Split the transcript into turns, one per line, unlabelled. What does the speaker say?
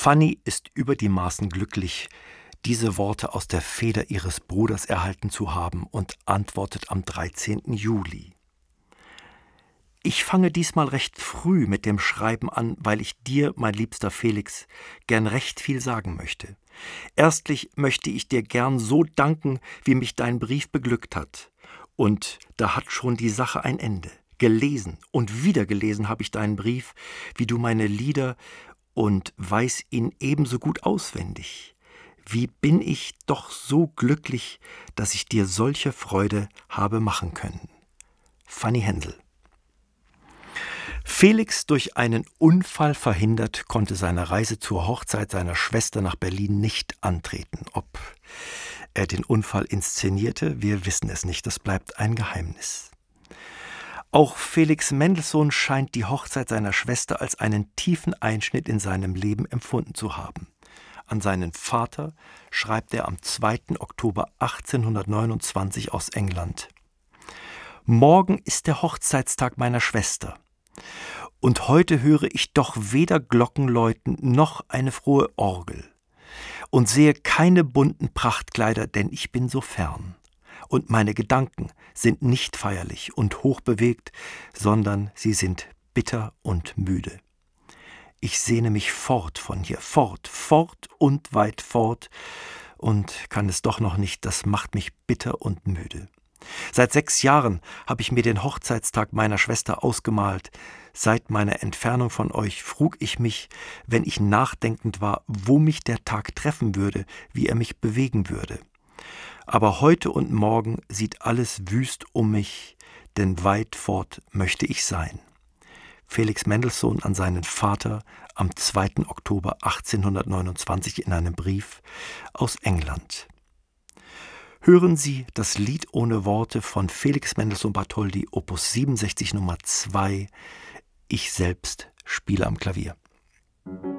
Fanny ist über die Maßen glücklich, diese Worte aus der Feder ihres Bruders erhalten zu haben und antwortet am 13. Juli. Ich fange diesmal recht früh mit dem Schreiben an, weil ich dir, mein liebster Felix, gern recht viel sagen möchte. Erstlich möchte ich dir gern so danken, wie mich dein Brief beglückt hat. Und da hat schon die Sache ein Ende. Gelesen und wieder gelesen habe ich deinen Brief, wie du meine Lieder, und weiß ihn ebenso gut auswendig. Wie bin ich doch so glücklich, dass ich dir solche Freude habe machen können. Fanny Hensel. Felix, durch einen Unfall verhindert, konnte seine Reise zur Hochzeit seiner Schwester nach Berlin nicht antreten. Ob er den Unfall inszenierte, wir wissen es nicht, das bleibt ein Geheimnis. Auch Felix Mendelssohn scheint die Hochzeit seiner Schwester als einen tiefen Einschnitt in seinem Leben empfunden zu haben. An seinen Vater schreibt er am 2. Oktober 1829 aus England: »Morgen ist der Hochzeitstag meiner Schwester. Und heute höre ich doch weder Glocken läuten noch eine frohe Orgel und sehe keine bunten Prachtkleider, denn ich bin so fern. Und meine Gedanken sind nicht feierlich und hochbewegt, sondern sie sind bitter und müde. Ich sehne mich fort von hier, fort, fort und weit fort, und kann es doch noch nicht, das macht mich bitter und müde. Seit 6 Jahren habe ich mir den Hochzeitstag meiner Schwester ausgemalt. Seit meiner Entfernung von euch frug ich mich, wenn ich nachdenkend war, wo mich der Tag treffen würde, wie er mich bewegen würde. Aber heute und morgen sieht alles wüst um mich, denn weit fort möchte ich sein.« Felix Mendelssohn an seinen Vater am 2. Oktober 1829 in einem Brief aus England. Hören Sie das Lied ohne Worte von Felix Mendelssohn Bartholdy, Opus 67 Nummer 2, Ich selbst spiele am Klavier.